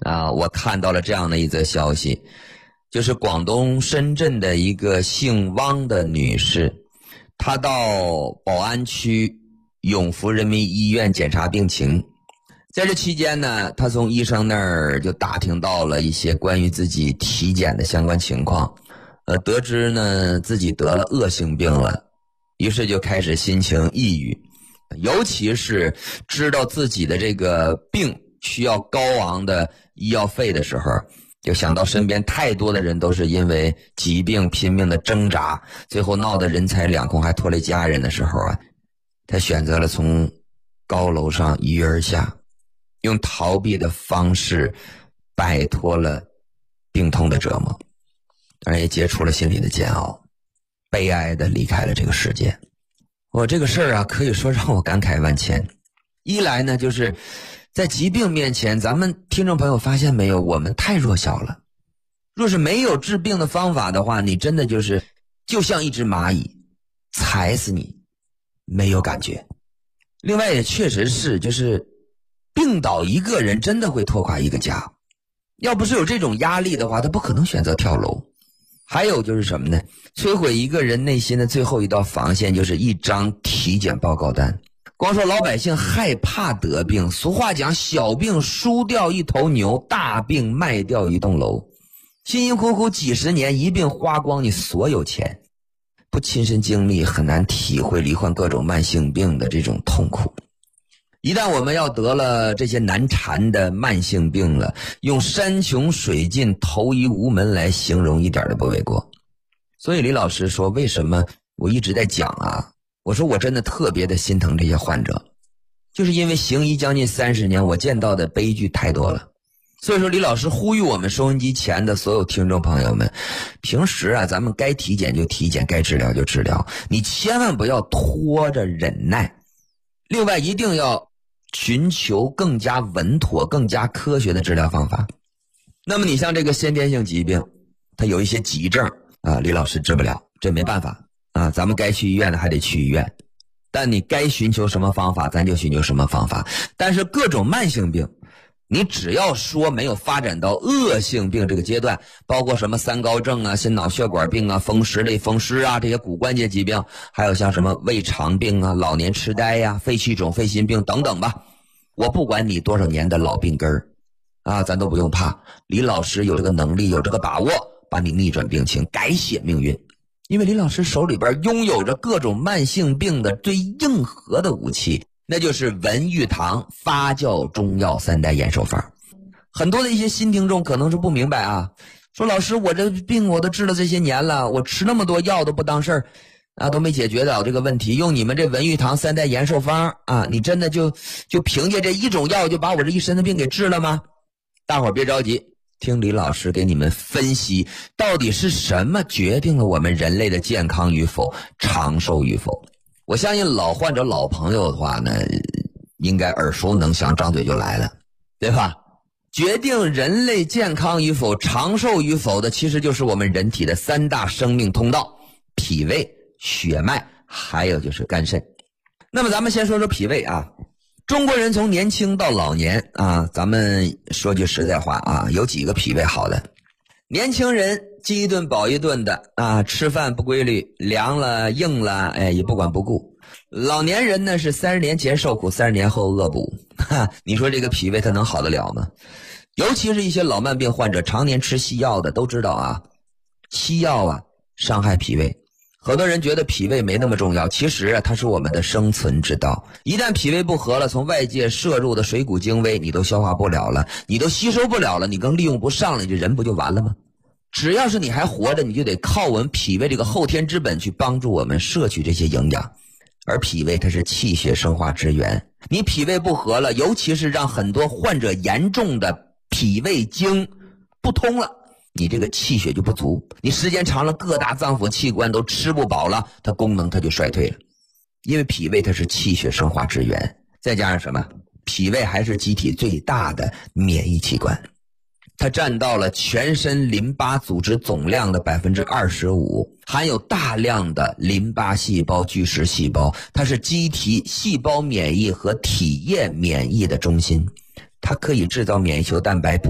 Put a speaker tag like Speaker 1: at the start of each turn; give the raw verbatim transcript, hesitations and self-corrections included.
Speaker 1: 啊，我看到了这样的一则消息，就是广东深圳的一个姓汪的女士，她到宝安区永福人民医院检查病情。在这期间呢，她从医生那儿就打听到了一些关于自己体检的相关情况，呃，得知呢自己得了恶性病了，于是就开始心情抑郁，尤其是知道自己的这个病需要高昂的医药费的时候，就想到身边太多的人都是因为疾病拼命的挣扎，最后闹得人财两空还拖累家人的时候啊，他选择了从高楼上一跃而下，用逃避的方式摆脱了病痛的折磨，当然也解除了心理的煎熬，悲哀的离开了这个世界。我这个事儿啊，可以说让我感慨万千。一来呢，就是在疾病面前，咱们听众朋友发现没有，我们太弱小了。若是没有治病的方法的话，你真的就是就像一只蚂蚁，踩死你没有感觉。另外也确实是，就是病倒一个人真的会拖垮一个家，要不是有这种压力的话，他不可能选择跳楼。还有就是什么呢？摧毁一个人内心的最后一道防线，就是一张体检报告单。光说老百姓害怕得病，俗话讲小病输掉一头牛，大病卖掉一栋楼。辛辛苦苦几十年，一病花光你所有钱，不亲身经历很难体会罹患各种慢性病的这种痛苦。一旦我们要得了这些难缠的慢性病了，用山穷水尽投医无门来形容一点都不为过。所以李老师说，为什么我一直在讲啊，我说我真的特别的心疼这些患者，就是因为行医将近三十年，我见到的悲剧太多了。所以说李老师呼吁我们收音机前的所有听众朋友们，平时啊咱们该体检就体检，该治疗就治疗，你千万不要拖着忍耐。另外一定要寻求更加稳妥更加科学的治疗方法。那么你像这个先天性疾病，它有一些急症啊，李老师治不了，这没办法啊，咱们该去医院的还得去医院，但你该寻求什么方法咱就寻求什么方法。但是各种慢性病，你只要说没有发展到恶性病这个阶段，包括什么三高症啊、心脑血管病啊、风湿类风湿啊，这些骨关节疾病，还有像什么胃肠病啊、老年痴呆呀、啊、肺气肿、肺心病等等吧，我不管你多少年的老病根儿啊，咱都不用怕，李老师有这个能力有这个把握把你逆转病情，改写命运。因为李老师手里边拥有着各种慢性病的最硬核的武器，那就是文玉堂发酵中药三代延寿方。很多的一些新听众可能是不明白啊，说老师我这病我都治了这些年了，我吃那么多药都不当事儿啊，都没解决了这个问题，用你们这文玉堂三代延寿方啊，你真的就就凭借这一种药就把我这一身的病给治了吗？大伙儿别着急，听李老师给你们分析到底是什么决定了我们人类的健康与否、长寿与否。我相信老患者老朋友的话呢，应该耳熟能详，张嘴就来了，对吧？决定人类健康与否、长寿与否的，其实就是我们人体的三大生命通道：脾胃、血脉，还有就是肝肾。那么咱们先说说脾胃啊。中国人从年轻到老年啊，咱们说句实在话啊，有几个脾胃好的？年轻人饥一顿饱一顿的啊，吃饭不规律，凉了硬了，哎，也不管不顾。老年人呢是三十年前受苦，三十年后恶补，哈，你说这个脾胃它能好得了吗？尤其是一些老慢病患者，常年吃西药的都知道啊，西药啊伤害脾胃。很多人觉得脾胃没那么重要，其实啊它是我们的生存之道。一旦脾胃不和了，从外界摄入的水谷精微你都消化不了了，你都吸收不了了，你更利用不上了，你这人不就完了吗？只要是你还活着，你就得靠我们脾胃这个后天之本去帮助我们摄取这些营养。而脾胃它是气血生化之源，你脾胃不和了，尤其是让很多患者严重的脾胃经不通了，你这个气血就不足，你时间长了各大脏腑器官都吃不饱了，它功能它就衰退了。因为脾胃它是气血生化之源，再加上什么？脾胃还是机体最大的免疫器官，它占到了全身淋巴组织总量的 百分之二十五， 含有大量的淋巴细胞、巨噬细胞，它是机体细胞免疫和体液免疫的中心，它可以制造免疫球蛋白